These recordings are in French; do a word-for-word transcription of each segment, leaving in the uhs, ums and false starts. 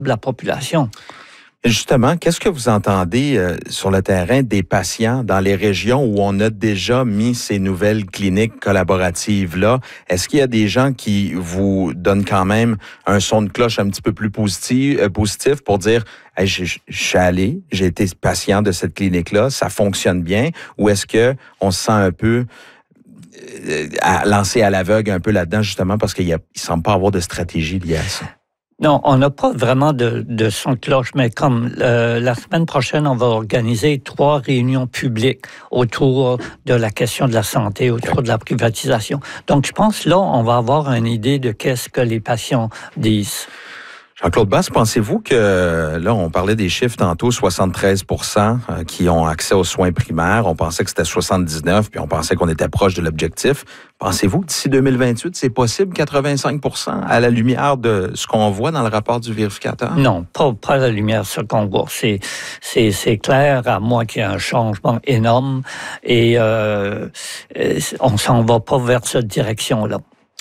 de la population. Justement, qu'est-ce que vous entendez euh, sur le terrain des patients dans les régions où on a déjà mis ces nouvelles cliniques collaboratives-là? Est-ce qu'il y a des gens qui vous donnent quand même un son de cloche un petit peu plus positif, euh, positif pour dire hey, « je, je suis allé, j'ai été patient de cette clinique-là, ça fonctionne bien » ou est-ce que on se sent un peu euh, à, lancé à l'aveugle un peu là-dedans justement parce qu'il ne semble pas avoir de stratégie liée à ça? Non, on n'a pas vraiment de, de son de cloche, mais comme euh, la semaine prochaine, on va organiser trois réunions publiques autour de la question de la santé, autour de la privatisation. Donc, je pense là, on va avoir une idée de qu'est-ce que les patients disent. Jean-Claude Basse, pensez-vous que, là, on parlait des chiffres tantôt, soixante-treize pour cent qui ont accès aux soins primaires. On pensait que c'était soixante-dix-neuf, puis on pensait qu'on était proche de l'objectif. Pensez-vous que d'ici deux mille vingt-huit, c'est possible, quatre-vingt-cinq pour cent à la lumière de ce qu'on voit dans le rapport du vérificateur? Non, pas, pas à la lumière de ce qu'on voit. C'est, c'est, c'est clair, à moins qu'il y ait un changement énorme, et euh, on s'en va pas vers cette direction-là.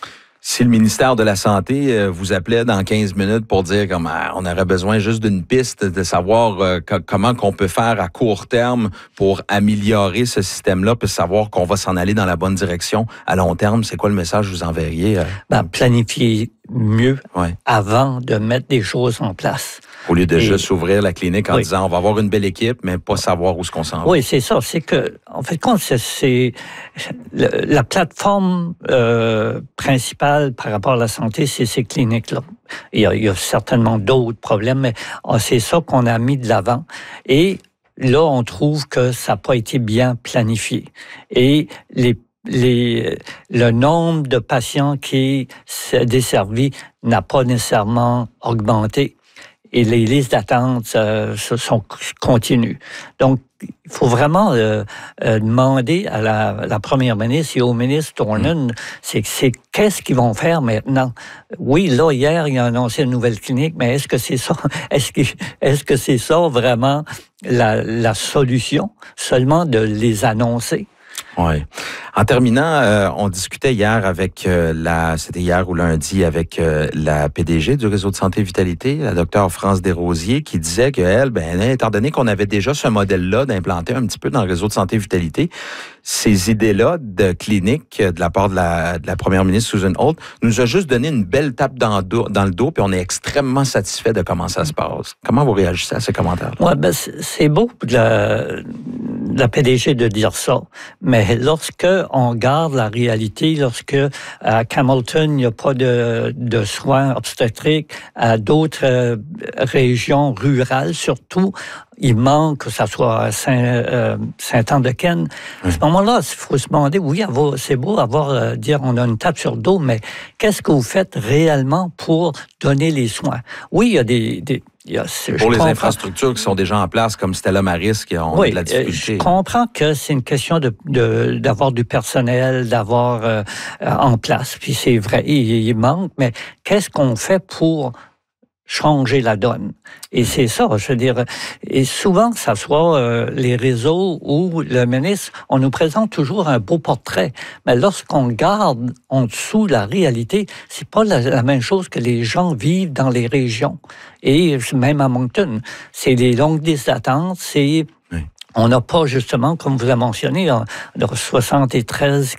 Si le ministère de la Santé vous appelait dans quinze minutes pour dire comme ah, on aurait besoin juste d'une piste de savoir euh, co- comment qu'on peut faire à court terme pour améliorer ce système-là, puis savoir qu'on va s'en aller dans la bonne direction à long terme, c'est quoi le message que vous enverriez? Euh? Ben, planifier mieux ouais. avant de mettre des choses en place. Au lieu de Et, juste ouvrir la clinique en oui. disant on va avoir une belle équipe, mais pas savoir où est-ce qu'on s'en va. Oui, c'est ça. C'est que, en fait, compte, c'est, c'est le, la plateforme euh, principale par rapport à la santé, c'est ces cliniques-là. Il y a, il y a certainement d'autres problèmes, mais c'est ça qu'on a mis de l'avant. Et là, on trouve que ça n'a pas été bien planifié. Et les Les, le nombre de patients qui est desservi n'a pas nécessairement augmenté et les listes d'attente euh, sont continues. Donc, il faut vraiment euh, euh, demander à la, la première ministre et au ministre Thornan, mmh. c'est, c'est qu'est-ce qu'ils vont faire maintenant? Oui, là, hier, il a annoncé une nouvelle clinique, mais est-ce que c'est ça? Est-ce que, est-ce que c'est ça vraiment la, la solution? Seulement de les annoncer? Oui. En terminant, euh, on discutait hier avec euh, la, c'était hier ou lundi, avec euh, la P D G du Réseau de santé et vitalité, la docteure France Desrosiers, qui disait qu'elle, ben, étant donné qu'on avait déjà ce modèle-là d'implanter un petit peu dans le Réseau de santé et vitalité, ces idées-là de clinique de la part de la, de la première ministre Susan Holt nous a juste donné une belle tape dans le dos, dans le dos, puis on est extrêmement satisfait de comment ça se passe. Comment vous réagissez à ces commentaires-là? Ouais, ben, c'est beau de la, de la P D G de dire ça, mais lorsque on regarde la réalité, lorsque à Campbellton, il n'y a pas de, de soins obstétriques, à d'autres euh, régions rurales surtout, il manque que ça soit à Saint, euh, Saint-Anne-de-Ken. À ce moment-là, il faut se demander, oui, avoir, c'est beau avoir euh, dire on a une tape sur le dos, mais qu'est-ce que vous faites réellement pour donner les soins? Oui, il y a des... des il y a, pour les comprends. infrastructures qui sont déjà en place, comme Stella Maris, qui ont oui, de la difficulté. Je comprends que c'est une question de, de, d'avoir du personnel, d'avoir euh, en place. Puis c'est vrai, il, il manque, mais qu'est-ce qu'on fait pour changer la donne? Et c'est ça, je veux dire, et souvent, que ça soit euh, les réseaux ou le ministre, on nous présente toujours un beau portrait, mais lorsqu'on garde en dessous la réalité, c'est pas la, la même chose que les gens vivent dans les régions. Et même à Moncton, c'est les longues listes d'attente, c'est... Oui. On n'a pas, justement, comme vous l'avez mentionné, soixante-treize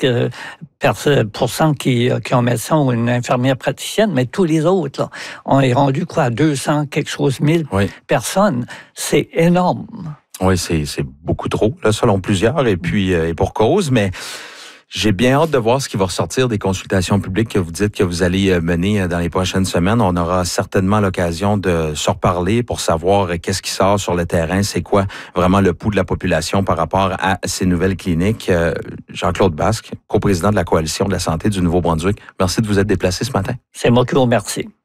pour cent qui, qui ont un médecin ou une infirmière praticienne, mais tous les autres, là, on est rendu quoi, à deux cents quelque chose mille oui. personnes. C'est énorme. Oui, c'est, c'est beaucoup trop, là, selon plusieurs, et puis et pour cause, mais... J'ai bien hâte de voir ce qui va ressortir des consultations publiques que vous dites que vous allez mener dans les prochaines semaines. On aura certainement l'occasion de se reparler pour savoir qu'est-ce qui sort sur le terrain, c'est quoi vraiment le pouls de la population par rapport à ces nouvelles cliniques. Jean-Claude Basque, coprésident de la Coalition de la santé du Nouveau-Brunswick, merci de vous être déplacé ce matin. C'est moi qui vous remercie.